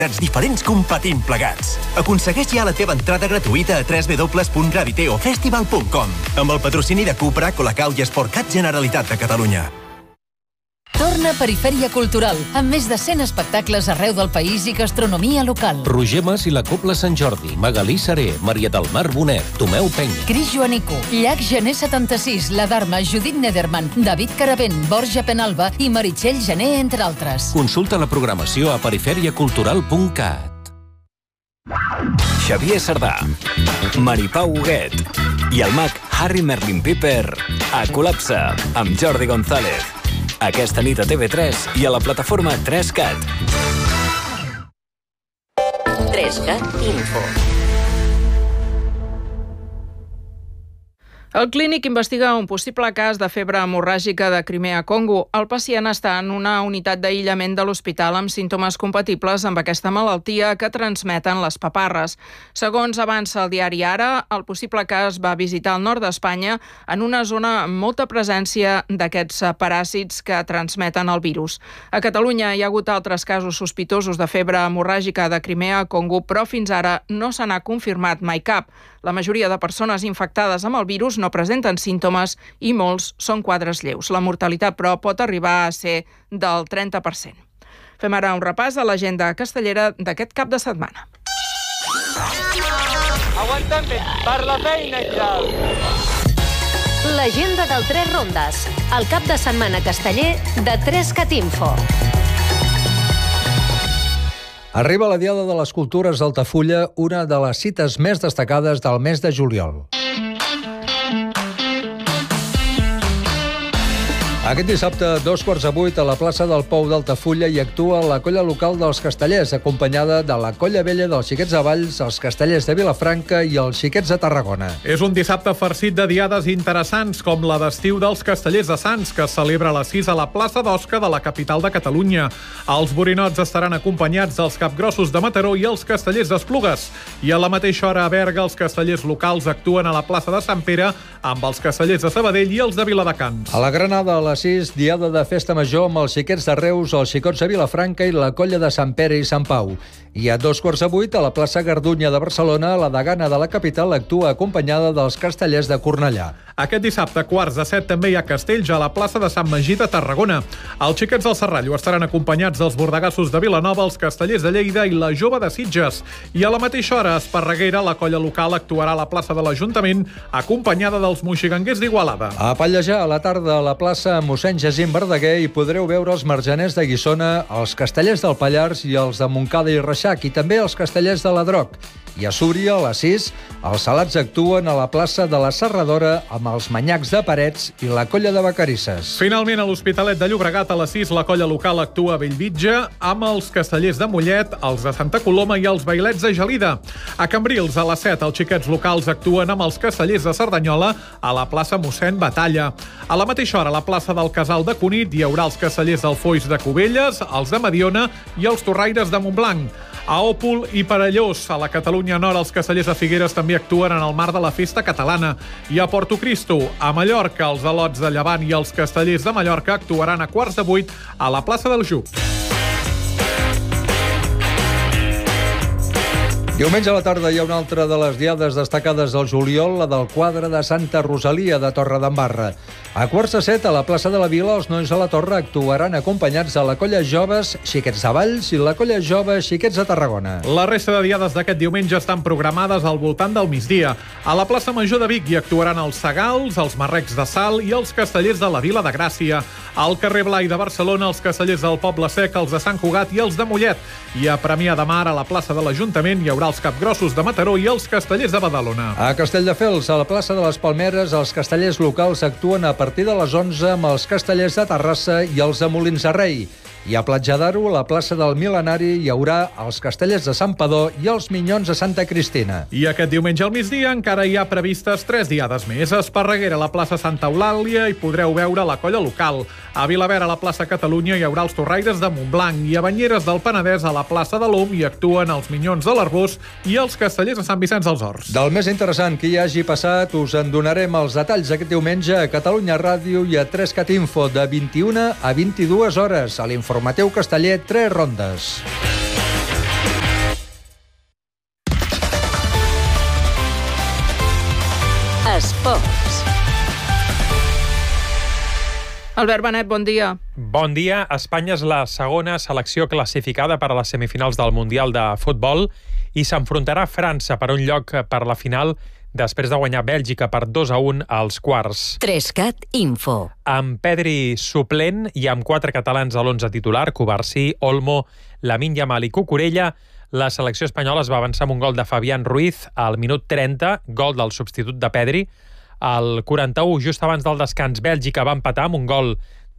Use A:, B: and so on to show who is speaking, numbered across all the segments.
A: diferents competint plegats. Aconsegueix ja la teva entrada gratuïta a www.graviteofestival.com amb el patrocini de Cupra, Colacau i Sportcat Generalitat de Catalunya.
B: Torna Perifèria Cultural, amb més de 100 espectacles arreu del país i gastronomia local.
C: Roger Mas i la Cobla Sant Jordi, Magalí Saré, Maria del Mar Bonet, Tomeu Peny.
B: Cris Joanico, Llac Gener 76, La Dharma, Judit Nederman, David Caravent, Borja Penalba i Meritxell Gené, entre altres.
C: Consulta la programació a periferiacultural.cat.
D: Xavier Sardà, Maripau Huguet i el mag Harry Merlin Piper a Col·lapse amb Jordi González. Aquesta nit a TV3 i a la plataforma 3CAT.
E: 3CAT Info.
F: El clínic investiga un possible cas de febre hemorràgica de Crimea-Congo. El pacient està en una unitat d'aïllament de l'hospital amb símptomes compatibles amb aquesta malaltia que transmeten les paparres. Segons avança el diari Ara, el possible cas va visitar el nord d'Espanya en una zona amb molta presència d'aquests paràsits que transmeten el virus. A Catalunya hi ha hagut altres casos sospitosos de febre hemorràgica de Crimea-Congo, però fins ara no se n'ha confirmat mai cap. La majoria de persones infectades amb el virus no presenten símptomes i molts són quadres lleus. La mortalitat, però, pot arribar a ser del 30%. Fem ara un repàs a l'agenda castellera d'aquest cap de setmana.
G: Aguanta'm per la feina i tal.
E: L'agenda del 3 Rondes, el cap de setmana casteller de 3CAT Info.
H: Arriba la Diada de les Cultures d'Altafulla, una de les cites més destacades del mes de juliol. Aquest dissabte, a 7:15, a la plaça del Pou d'Altafulla hi actua la colla local dels Castellers, acompanyada de la colla vella dels Xiquets de Valls, els Castellers de Vilafranca i els Xiquets de Tarragona.
I: És un dissabte farcit de diades interessants, com la d'estiu dels Castellers de Sants, que es celebra a les 6 a la plaça d'Osca de la capital de Catalunya. Els borinots estaran acompanyats dels capgrossos de Mataró i els Castellers d'Esplugues. I a la mateixa hora a Berga, els castellers locals actuen a la plaça de Sant Pere amb els Castellers de Sabadell i els de Viladecans.
H: A la Granada, a les 6, diada de festa major amb els Xiquets de Reus, els Xicots de Vilafranca i la colla de Sant Pere i Sant Pau. I a 7:15, a la plaça Gardunya de Barcelona, la degana de la capital actua acompanyada dels Castellers de Cornellà.
I: Aquest dissabte, a 7:15, també hi ha castells a la plaça de Sant Magí de Tarragona. Els Xiquets del Serrallo estaran acompanyats dels bordegassos de Vilanova, els Castellers de Lleida i la Jove de Sitges. I a la mateixa hora, a Esparreguera, la colla local actuarà a la plaça de l'Ajuntament, acompanyada dels moixiganguers d'Igualada.
H: A Pallejà, a la tarda, a la plaça Mossèn Jacint Verdaguer, hi podreu veure els marjaners de Guissona, els Castellers del Pallars i els de Montcada i Reixac, i també els Castellers de l'Adroc. I a Súria, a les 6, els salats actuen a la plaça de la Serradora amb els manyacs de Parets i la colla de Vacarisses.
I: Finalment, a l'Hospitalet de Llobregat, a les 6, la colla local actua a Bellvitge amb els Castellers de Mollet, els de Santa Coloma i els Bailets de Gelida. A Cambrils, a les 7, els xiquets locals actuen amb els Castellers de Cerdanyola a la plaça Mossèn Batalla. A la mateixa hora, a la plaça del Casal de Cunit, hi haurà els Castellers del Foix de Cubelles, els de Mediona i els Torraires de Montblanc. A Òpol i Perellós, a la Catalunya Nord, els Castellers de Figueres també actuen en el marc de la festa catalana. I a Portocristo, a Mallorca, els Alots de Llevant i els Castellers de Mallorca actuaran a 7:15 a la plaça del Juc.
H: Diumenge a la tarda hi ha una altra de les diades destacades del juliol, la del quadre de Santa Rosalia de Torredembarra. A 7:15, a la plaça de la Vila, els nois de la Torre actuaran acompanyats de la colla Joves Xiquets de Valls i la colla Jove Xiquets de Tarragona.
I: La resta de diades d'aquest diumenge estan programades al voltant del migdia. A la plaça Major de Vic hi actuaran els Segals, els Marrecs de Sal i els Castellers de la Vila de Gràcia. Al carrer Blai de Barcelona, els Castellers del Poble Sec, els de Sant Cugat i els de Mollet. I a Premià de Mar, a la plaça de l'Ajuntament, hi haurà els Capgrossos de Mataró i els Castellers de Badalona.
H: A Castelldefels, a la plaça de les Palmeres, els castellers locals actuen a partir de les 11 amb els Castellers de Terrassa i els de Molins de Rei. I a Platja d'Aro, a la plaça del Mil·lenari, hi haurà els Castellers de Santpedor i els Minyons de Santa Cristina.
I: I aquest diumenge al migdia encara hi ha previstes 3 diades més. A Esparreguera, a la plaça Santa Eulàlia, hi podreu veure la colla local. A Vilaverd, a la plaça Catalunya, hi haurà els Torraires de Montblanc. I a Banyeres del Penedès, a la plaça de l'Om, hi actuen els Minyons de l'Arbós i els Castellers de Sant Vicenç dels Horts.
H: Del més interessant que hi hagi passat, us en donarem els detalls aquest diumenge a Catalunya Ràdio i a 3CAT Info de 21 a 22 hores a l'informatiu casteller 3 Rondes.
F: Albert Benet, bon dia.
J: Bon dia. Espanya és la segona selecció classificada per a les semifinals del Mundial de Futbol i s'enfrontarà a França per un lloc per la final després de guanyar Bèlgica per 2-1 als quarts.
B: 3CAT Info.
J: Amb Pedri suplent i amb 4 catalans a l'11 titular, Cubarsí, Olmo, Lamine Yamal i Cucurella, la selecció espanyola es va avançar amb un gol de Fabián Ruiz al minut 30, gol del substitut de Pedri. Al 41, just abans del descans, Bèlgica va empatar amb un gol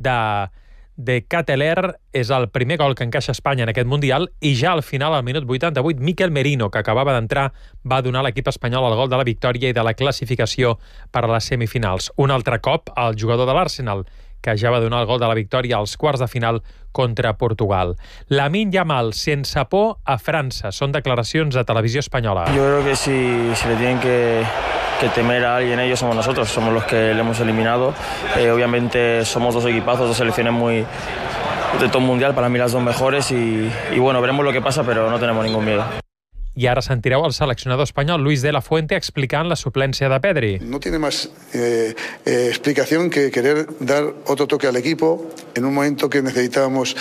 J: de Cateler. És el primer gol que encaixa Espanya en aquest Mundial, i ja al final, al minut 88, Mikel Merino, que acabava d'entrar, va donar a l'equip espanyol el gol de la victòria i de la classificació per a les semifinals. Un altre cop, el jugador de l'Arsenal, que ja va donar el gol de la victòria als quarts de final contra Portugal. Lamine Yamal, sense por a França. Són declaracions a Televisió Espanyola.
K: Yo creo que si le tienen que temer a alguien, ellos somos nosotros, somos los que le hemos eliminado. Obviamente somos dos equipazos, dos selecciones muy de top mundial, para mí las dos mejores y bueno, veremos lo que pasa, pero no tenemos ningún miedo.
J: I ara sentireu el seleccionador espanyol Luis de la Fuente explicant la suplència de Pedri.
L: No tiene más explicación que querer dar otro toque al equipo en un momento que necesitábamos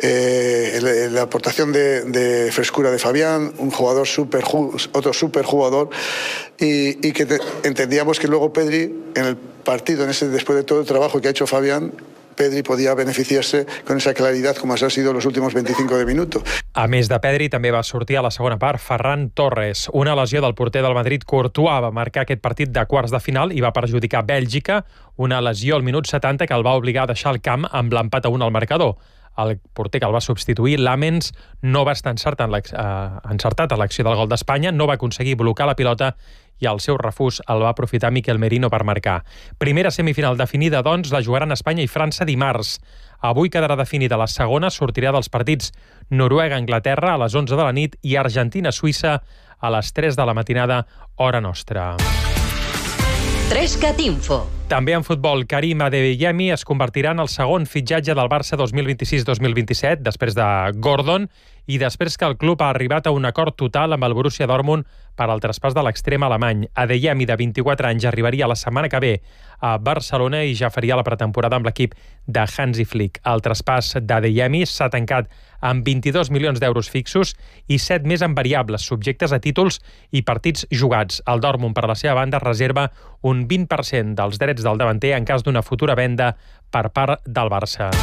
L: la aportación de frescura de Fabián, un jugador otro super jugador, y que entendíamos que luego Pedri en el partido, después de todo el trabajo que ha hecho Fabián, Pedri podia beneficiar-se con esa claridad com ha sido los últimos 25 de minutos.
J: A més de Pedri, també va sortir a la segona part Ferran Torres. Una lesió del porter del Madrid, Courtois, va marcar aquest partit de quarts de final i va perjudicar Bèlgica. Una lesió al minut 70 que el va obligar a deixar el camp amb l'empat a 1 al marcador. El porter que el va substituir, Lamens, no va estar encertat a l'acció del gol d'Espanya, no va aconseguir blocar la pilota i el seu refús el va aprofitar Mikel Merino per marcar. Primera semifinal definida, doncs, la jugaran Espanya i França dimarts. Avui quedarà definida la segona, sortirà dels partits Noruega-Anglaterra a les 11 de la nit i Argentina-Suïssa a les 3 de la matinada, hora nostra.
B: 3CAT Info.
J: També en futbol, Karim Adeyemi es convertirà en el segon fitxatge del Barça 2026-2027, després de Gordon, i després que el club ha arribat a un acord total amb el Borussia Dortmund per al traspàs de l'extrem alemany. Adeyemi, de 24 anys, arribaria la setmana que ve a Barcelona i ja faria la pretemporada amb l'equip de Hansi Flick. El traspàs d'Adeyemi s'ha tancat amb 22 milions d'euros fixos i 7 més en variables, subjectes a títols i partits jugats. El Dortmund, per la seva banda, reserva un 20% dels drets del davanter en cas d'una futura venda per part del Barça.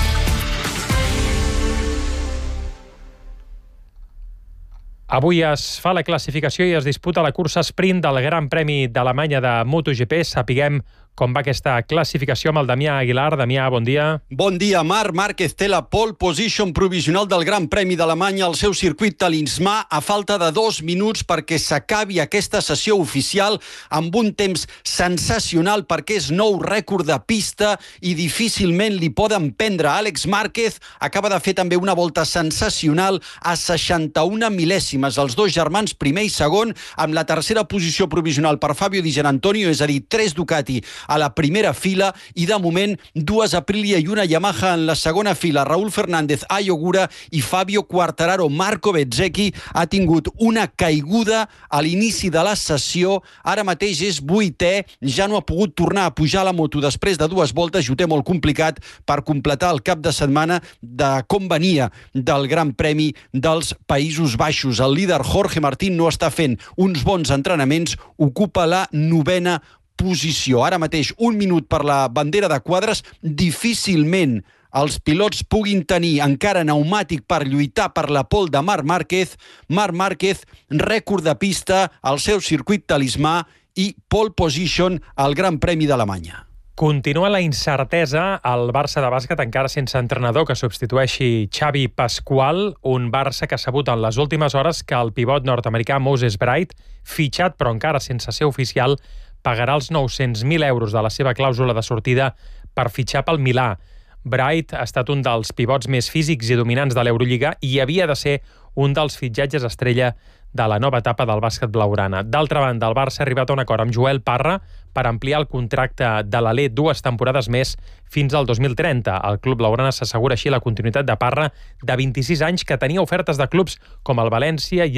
J: Avui es fa la classificació i es disputa la cursa sprint del Gran Premi d'Alemanya de MotoGP. Sapiguem com va aquesta classificació amb el Damià Aguilar. Damià, bon dia.
M: Bon dia, Marc. Márquez té la pole position provisional del Gran Premi d'Alemanya al seu circuit talismà a falta de 2 minuts perquè s'acabi aquesta sessió oficial amb un temps sensacional perquè és nou rècord de pista i difícilment li poden prendre. Àlex Márquez acaba de fer també una volta sensacional a 61 mil·lèsimes. Els dos germans, primer i segon, amb la tercera posició provisional per Fabio Di Giannantonio, és a dir, 3 Ducati a la primera fila i, de moment, 2 Aprilia i una Yamaha en la segona fila. Raúl Fernández, Ai Ogura i Fabio Quartararo. Marco Bezzecchi ha tingut una caiguda a l'inici de la sessió. Ara mateix és 8è, ja no ha pogut tornar a pujar a la moto després de 2 voltes i ho té molt complicat per completar el cap de setmana de com venia del Gran Premi dels Països Baixos. El líder Jorge Martín no està fent uns bons entrenaments, ocupa la 9a posició. Ara mateix 1 minut per la bandera de quadres. Difícilment els pilots puguin tenir encara pneumàtic per lluitar per la pole de Marc Márquez. Marc Márquez, rècord de pista al seu circuit talismà i pole position al Gran Premi d'Alemanya.
J: Continua la incertesa al Barça de bàsquet, encara sense entrenador que substitueixi Xavi Pascual, un Barça que ha sabut en les últimes hores que el pivot nord-americà Moses Bright, fitxat però encara sense ser oficial, pagarà els 900.000 euros de la seva clàusula de sortida per fitxar pel Milà. Bright ha estat un dels pivots més físics i dominants de l'Eurolliga i havia de ser un dels fitxatges estrella de la nova etapa del bàsquet blaugrana. D'altra banda, el Barça ha arribat a un acord amb Joel Parra per ampliar el contracte de l'Alé 2 temporades més fins al 2030. El club blaugrana s'assegura així la continuïtat de Parra, de 26 anys, que tenia ofertes de clubs com el València i